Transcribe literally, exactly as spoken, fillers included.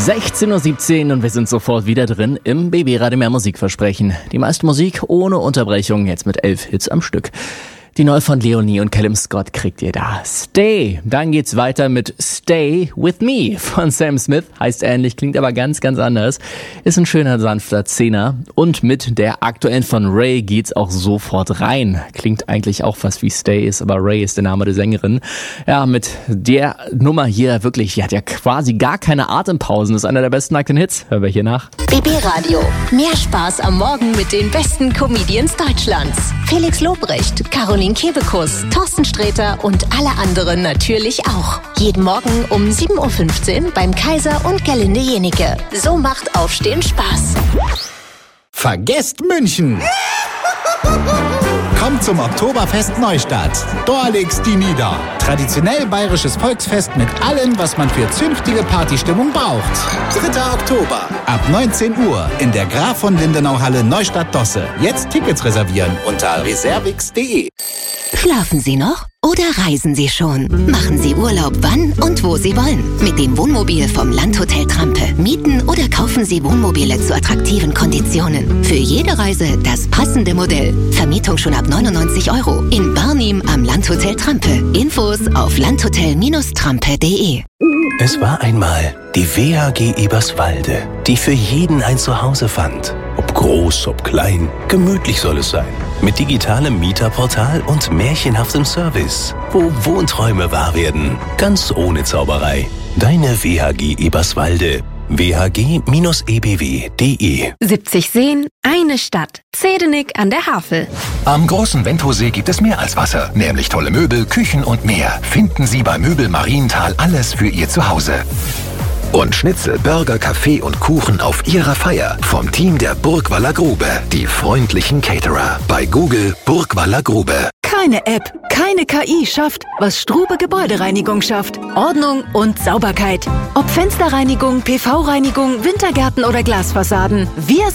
sechzehn Uhr siebzehn und wir sind sofort wieder drin im B B-Radio Mehr Musikversprechen. Die meiste Musik ohne Unterbrechung, jetzt mit elf Hits am Stück. Die neue von Leonie und Callum Scott kriegt ihr da. Stay. Dann geht's weiter mit Stay With Me von Sam Smith. Heißt ähnlich, klingt aber ganz, ganz anders. Ist ein schöner, sanfter Zehner. Und mit der aktuellen von Ray geht's auch sofort rein. Klingt eigentlich auch fast wie Stay ist, aber Ray ist der Name der Sängerin. Ja, mit der Nummer hier wirklich, die hat ja quasi gar keine Atempausen. Das ist einer der besten nackten Hits. Hören wir hier nach. B B-Radio. Mehr Spaß am Morgen mit den besten Comedians Deutschlands. Felix Lobrecht, Caroline Kebekus, Thorsten Sträter und alle anderen natürlich auch. Jeden Morgen um sieben Uhr fünfzehn beim Kaiser und Gerlinde Jenike. So macht Aufstehen Spaß. Vergesst München! Kommt zum Oktoberfest Neustadt. Da legt's die nieder. Traditionell bayerisches Volksfest mit allem, was man für zünftige Partystimmung braucht. dritter Oktober ab neunzehn Uhr in der Graf von Lindenau Halle Neustadt-Dosse. Jetzt Tickets reservieren unter reservix punkt de. Schlafen Sie noch? Oder reisen Sie schon? Machen Sie Urlaub wann und wo Sie wollen. Mit dem Wohnmobil vom Landhotel Trampe. Mieten oder kaufen Sie Wohnmobile zu attraktiven Konditionen. Für jede Reise das passende Modell. Vermietung schon ab neunundneunzig Euro. In Barnim am Landhotel Trampe. Infos auf landhotel trampe punkt de. Es war einmal die W H G Eberswalde, die für jeden ein Zuhause fand. Ob groß, ob klein, gemütlich soll es sein. Mit digitalem Mieterportal und märchenhaftem Service, wo Wohnträume wahr werden, ganz ohne Zauberei. Deine W H G Eberswalde. w h g Bindestrich e b w punkt de. siebzig Seen, eine Stadt. Zedenick an der Havel. Am großen Wendhosee gibt es mehr als Wasser, nämlich tolle Möbel, Küchen und mehr. Finden Sie bei Möbel Marienthal alles für Ihr Zuhause. Und Schnitzel, Burger, Kaffee und Kuchen auf Ihrer Feier vom Team der Burgwaller Grube. Die freundlichen Caterer. Bei Google Burgwaller Grube. Keine App, keine K I schafft, was Strube Gebäudereinigung schafft. Ordnung und Sauberkeit. Ob Fensterreinigung, P V-Reinigung, Wintergärten oder Glasfassaden. Wir